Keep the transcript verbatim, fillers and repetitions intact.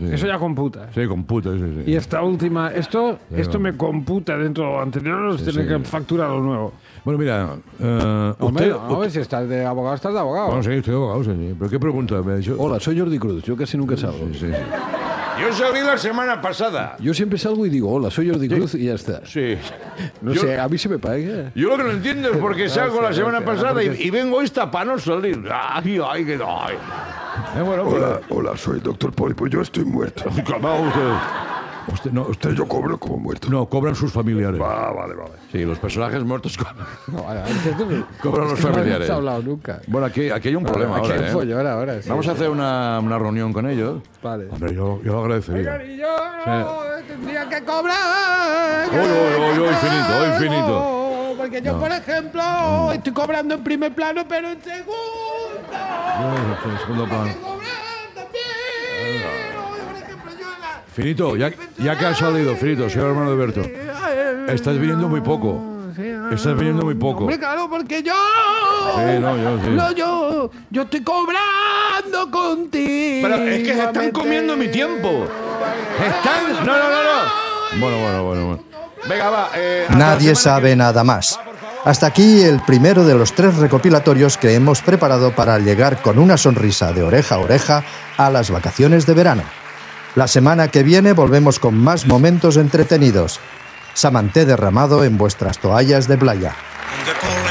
sí. Eso ya computa. Sí, computa, sí, sí. Y esta última, esto, Sí, esto no. me computa dentro de lo anterior, los Sí, tiene sí. que facturar lo nuevo. Bueno, mira, eh, Hombre, usted... no, a ver si estás de abogado, estás de abogado. Bueno, sí, estoy abogado, sí, sí. ¿Pero qué pregunta me ha dicho? Hola, soy Jordi Cruz. Yo casi nunca salgo. Sí, sí, sí. Yo salí la semana pasada. Yo siempre salgo y digo, hola, soy Jordi Cruz y ya está. Sí. No Yo- sé, a mí se me paga. Yo lo que no entiendo es por qué salgo la semana gracias, pasada y, porque- y vengo esta para no salir. Ay, ay, que ay. Eh, bueno, Hola, hola, soy el doctor Pólipo. Yo estoy muerto. pues, calmado usted. Usted no, usted Yo cobro como muerto. no, cobran sus familiares. Ah, vale, vale. Sí, los personajes muertos cobran, No, vale, vale. cobran los Es que no familiares. hemos hablado nunca. Bueno, aquí, aquí hay un problema Aquí ahora, hay ¿eh? follón ahora, sí. Vamos a hacer una, una reunión con ellos. Vale. Hombre, yo, yo lo agradecería. Y yo no, tendría que cobrar. Uy, uy, uy, uy, finito, uy, finito. No, porque yo, por ejemplo, estoy cobrando en primer plano, pero en segundo. Uy, en segundo plano. Tengo que cobrar también. Por ejemplo, yo en la- Finito, ya, ya que has salido, Finito, soy el hermano de Berto. Estás viniendo muy poco. Estás viniendo muy poco. Hombre, claro, porque yo. Sí, no, yo sí. No, yo. Yo estoy cobrando contigo. Pero es que se están comiendo mi tiempo. Están... No, no, no, no. Bueno, bueno, bueno, bueno. Venga, va. eh, hasta la Nadie semana sabe que- nada más. Hasta aquí el primero de los tres recopilatorios que hemos preparado para llegar con una sonrisa de oreja a oreja a las vacaciones de verano. La semana que viene volvemos con más momentos entretenidos. Samanté derramado en vuestras toallas de playa. The